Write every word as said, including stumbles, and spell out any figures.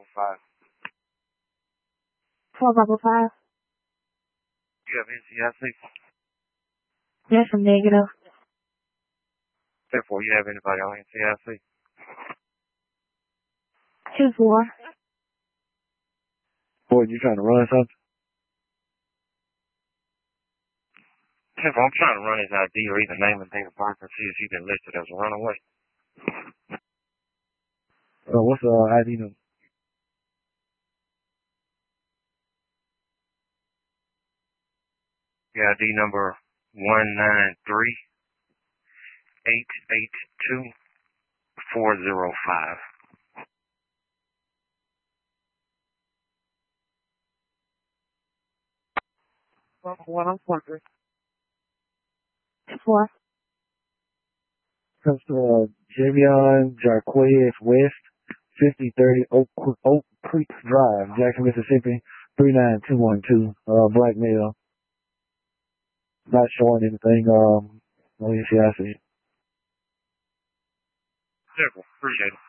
five. four Bravo five. You have N C I C? Yes, I'm negative. Therefore, you have anybody on N C I C? two four. Boy, you trying to run something? Therefore, I'm trying to run his I D or even name and date of birth and see if you can list it as a runaway. Uh, what's the uh, I D number? Your I D number one nine three eight eight two four zero five. What I'm wondering. four. Comes to uh, Javion Jarquez West, fifty thirty Oak, Oak Creek Drive, Jackson, Mississippi, three nine two one two. Uh, black male. Not showing anything. Um, no N C I C. Therefore, appreciate it.